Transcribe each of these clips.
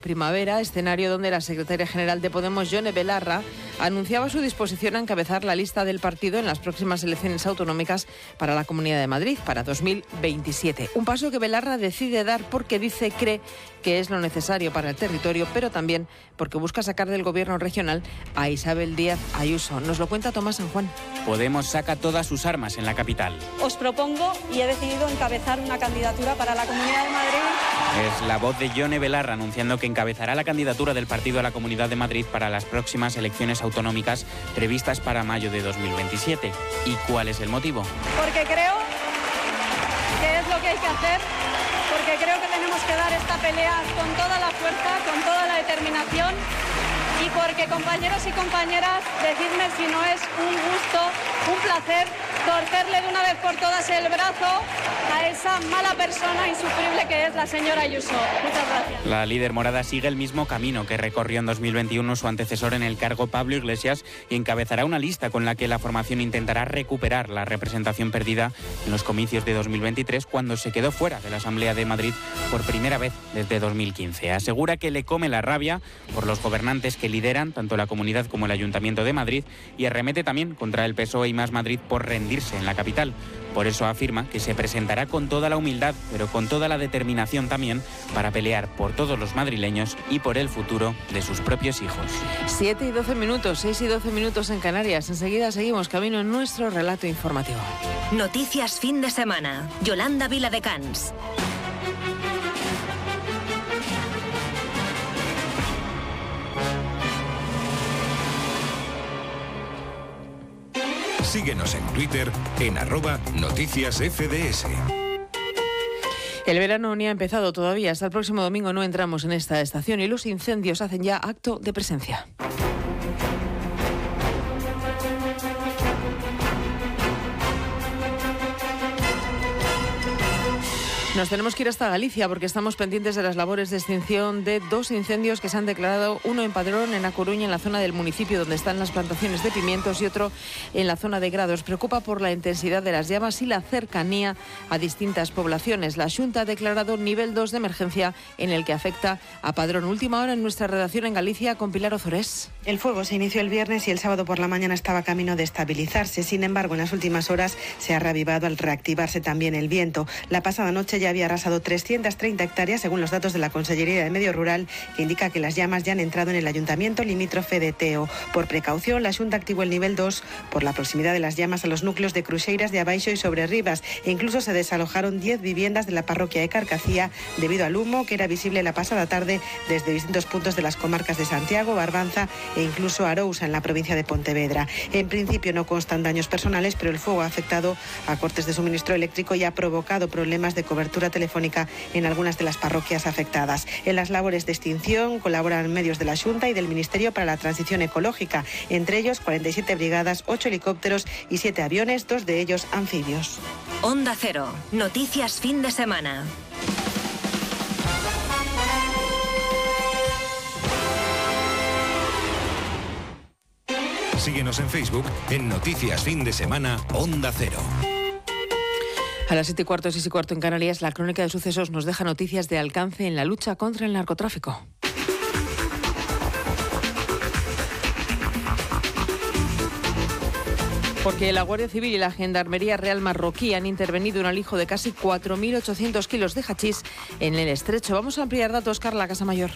Primavera, escenario donde la secretaria general de Podemos, Yone Belarra, anunciaba su disposición a encabezar la lista del partido en las próximas elecciones autonómicas para la Comunidad de Madrid para 2027. Un paso que Belarra decide dar porque cree que es lo necesario para el territorio, pero también porque busca sacar del gobierno regional a Isabel Díaz Ayuso. Nos lo cuenta Tomás San Juan. Podemos saca todas sus armas en la capital. Os propongo y he decidido encabezar una candidatura para la Comunidad de Madrid. Es la voz de Yone Belarra anunciando que encabezará la candidatura del partido a la Comunidad de Madrid para las próximas elecciones autonómicas previstas para mayo de 2027. ¿Y cuál es el motivo? Porque creo que es lo que hay que hacer, porque creo que tenemos que dar esta pelea con toda la fuerza, con toda la determinación, y porque, compañeros y compañeras, decidme si no es un gusto, un placer torcerle de una vez por todas el brazo a esa mala persona insufrible que es la señora Ayuso. Muchas gracias. La líder morada sigue el mismo camino que recorrió en 2021 su antecesor en el cargo, Pablo Iglesias, y encabezará una lista con la que la formación intentará recuperar la representación perdida en los comicios de 2023, cuando se quedó fuera de la Asamblea de Madrid por primera vez desde 2015. Asegura que le come la rabia por los gobernantes que lideran tanto la Comunidad como el Ayuntamiento de Madrid, y arremete también contra el PSOE y Más Madrid por rendirse en la capital. Por eso afirma que se presentará con toda la humildad, pero con toda la determinación también, para pelear por todos los madrileños y por el futuro de sus propios hijos. 7 y 12 minutos, 6 y 12 minutos en Canarias. Enseguida seguimos camino en nuestro relato informativo. Noticias fin de semana. Yolanda Viladecans. Síguenos en Twitter en @noticiasfds. El verano ni ha empezado todavía. Hasta el próximo domingo no entramos en esta estación y los incendios hacen ya acto de presencia. Nos tenemos que ir hasta Galicia porque estamos pendientes de las labores de extinción de 2 incendios que se han declarado, uno en Padrón, en A Coruña, en la zona del municipio donde están las plantaciones de pimientos, y otro en la zona de Grados. Preocupa por la intensidad de las llamas y la cercanía a distintas poblaciones. La Xunta ha declarado nivel 2 de emergencia en el que afecta a Padrón. Última hora en nuestra redacción en Galicia con Pilar Ozores. El fuego se inició el viernes y el sábado por la mañana estaba camino de estabilizarse. Sin embargo, en las últimas horas se ha reavivado al reactivarse también el viento. La pasada noche ya había arrasado 330 hectáreas, según los datos de la Consellería de Medio Rural, que indica que las llamas ya han entrado en el ayuntamiento limítrofe de Teo. Por precaución, la Xunta activó el nivel 2 por la proximidad de las llamas a los núcleos de Cruxeiras de Abaixo y Sobrerribas, e incluso se desalojaron 10 viviendas de la parroquia de Carcacía debido al humo que era visible la pasada tarde desde distintos puntos de las comarcas de Santiago, Barbanza e incluso Arousa, en la provincia de Pontevedra. En principio no constan daños personales, pero el fuego ha afectado a cortes de suministro eléctrico y ha provocado problemas de cobertura telefónica en algunas de las parroquias afectadas. En las labores de extinción colaboran medios de la Xunta y del Ministerio para la Transición Ecológica, entre ellos 47 brigadas, 8 helicópteros y 7 aviones, 2 de ellos anfibios. Onda Cero. Noticias fin de semana. Síguenos en Facebook en Noticias Fin de Semana Onda Cero. A las 7 y cuarto, 6 y cuarto en Canarias, la crónica de sucesos nos deja noticias de alcance en la lucha contra el narcotráfico. Porque la Guardia Civil y la Gendarmería Real marroquí han intervenido en un alijo de casi 4.800 kilos de hachís en el Estrecho. Vamos a ampliar datos, Carla Casamayor.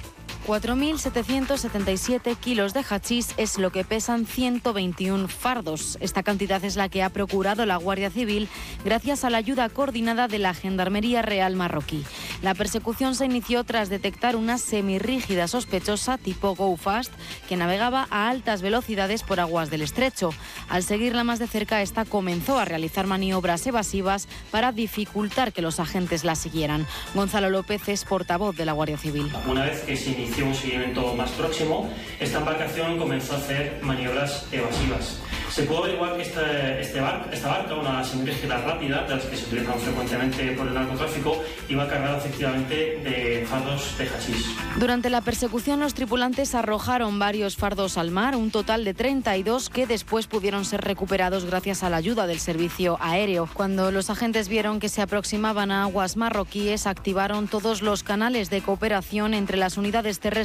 4.777 kilos de hachís es lo que pesan 121 fardos. Esta cantidad es la que ha procurado la Guardia Civil gracias a la ayuda coordinada de la Gendarmería Real marroquí. La persecución se inició tras detectar una semirrígida sospechosa tipo Go Fast que navegaba a altas velocidades por aguas del Estrecho. Al seguirla más de cerca, esta comenzó a realizar maniobras evasivas para dificultar que los agentes la siguieran. Gonzalo López es portavoz de la Guardia Civil. Una vez que se inició un seguimiento más próximo, esta embarcación comenzó a hacer maniobras evasivas. Se puede averiguar que esta barca, una semirígida rápida, de las que se utilizan frecuentemente por el narcotráfico, iba cargada efectivamente de fardos de hachís. Durante la persecución, los tripulantes arrojaron varios fardos al mar, un total de 32 que después pudieron ser recuperados gracias a la ayuda del servicio aéreo. Cuando los agentes vieron que se aproximaban a aguas marroquíes, activaron todos los canales de cooperación entre las unidades terrestres